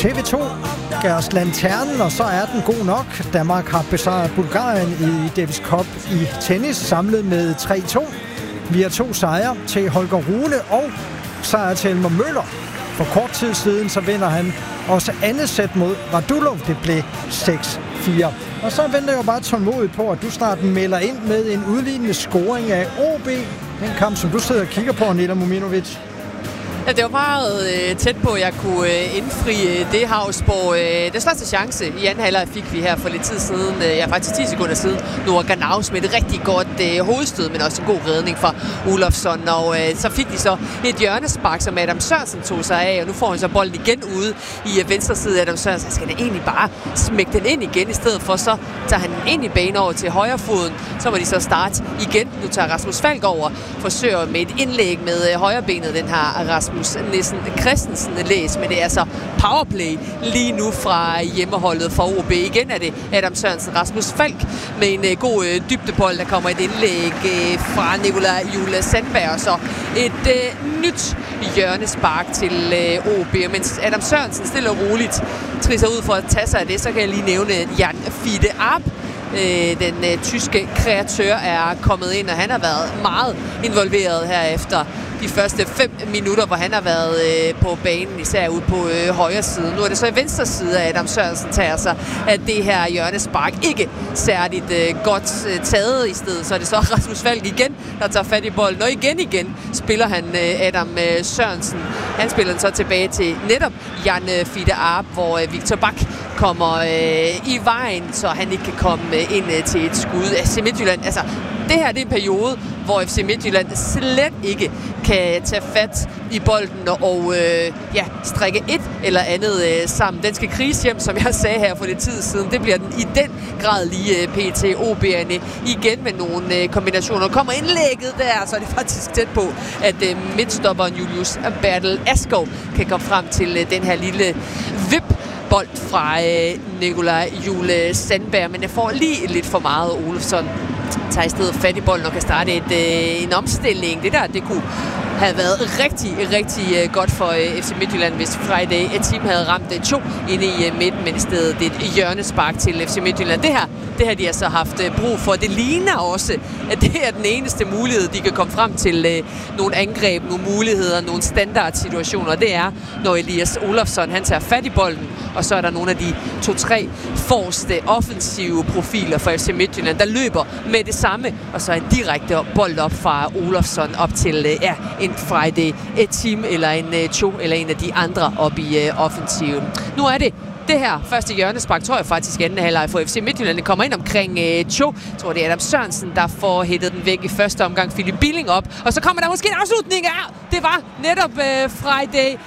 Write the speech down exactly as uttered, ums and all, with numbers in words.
T V to gav os lanternen, og så er den god nok. Danmark har besejret Bulgarien i Davis Cup i tennis, samlet med tre to. Vi har to sejre til Holger Rune og sejr til Elmer Møller. For kort tid siden så vinder han også andet sæt mod Radulov. Det blev seks fire. Og så venter jeg jo bare tålmodigt på, at du snart melder ind med en udlignende scoring af O B. Den kamp, som du sidder og kigger på, Nela Mominovic. Ja, det var meget øh, tæt på, at jeg kunne øh, indfri øh, det, Havsborg. Øh, den største chance i anden halvleg fik vi her for lidt tid siden, øh, ja faktisk ti sekunder siden, Nora Ganaus med et rigtig godt øh, hovedstød, men også en god redning fra Olofsson. Og øh, så fik de så et hjørnespark, som Adam Sørensen tog sig af, og nu får han så bolden igen ude i øh, venstre side. Adam Sørensen skal det egentlig bare smække den ind igen, i stedet for så tager han den ind i banen over til højre foden. Så må de så starte igen. Nu tager Rasmus Falk over, forsøger med et indlæg med øh, højrebenet, den her Rasmus Nissen Christensen læs, men det er så powerplay lige nu fra hjemmeholdet for O B. Igen er det Adam Sørensen, Rasmus Falk med en uh, god uh, dybdebold. Der kommer et indlæg uh, fra Nikolaj Jule Sandberg, og så et uh, nyt hjørnespark til uh, O B. Mens Adam Sørensen stille og roligt trisser ud for at tage sig af det, så kan jeg lige nævne Jan Fide Arp. Den uh, tyske kreatør er kommet ind, og han har været meget involveret her efter de første fem minutter, hvor han har været øh, på banen, især ude på øh, højre side. Nu er det så i venstre side, at Adam Sørensen tager sig at det her hjørnespark ikke særligt øh, godt øh, taget. I stedet så er det så Rasmus Falk igen, der tager fat i bolden. Og igen igen spiller han øh, Adam øh, Sørensen. Han spiller den så tilbage til netop Jan øh, Fide Arp, hvor øh, Victor Bak kommer øh, i vejen, så han ikke kan komme øh, ind øh, til et skud af F C Midtjylland. Altså, det her det er en periode, hvor F C Midtjylland slet ikke kan tage fat i bolden og øh, ja, strikke et eller andet øh, sammen. Den skal kriges hjem, som jeg sagde her for lidt tid siden. Det bliver den i den grad lige øh, P T. O B'erne igen med nogle øh, kombinationer. Kommer indlægget der, så er det faktisk tæt på, at øh, midtstopperen Julius Bertel Askov kan komme frem til øh, den her lille vip bold fra øh, Nikolaj Jule Sandberg, men jeg får lige lidt for meget. Olofsson tager i stedet fat i bolden og kan starte et, øh, en omstilling. Det der, det kunne have været rigtig, rigtig godt for øh, F C Midtjylland, hvis Friday et team havde ramt øh, to inde i øh, midten, men i stedet det er et hjørnespark til F C Midtjylland. Det her, det her de har så haft øh, brug for. Det ligner også, at det er den eneste mulighed, de kan komme frem til øh, nogle angreb, nogle muligheder, nogle standardsituationer. Det er, når Elias Olofsson, han tager fat i bolden, og så er der nogle af de to-tre forreste offensive profiler for F C Midtjylland, der løber med det samme, og så en direkte bold op fra Olofsson op til øh, ja, en Friday et team eller en uh, to eller en af de andre op i uh, offensiven. Nu er det det her første hjørnespark, tror jeg faktisk anden halvleg for F C Midtjylland. Det kommer ind omkring uh, to. Jeg tror, det er Adam Sørensen, der får hættet den væk i første omgang. Philip Billing op, og så kommer der måske en afslutning. Ja, det var netop uh, Friday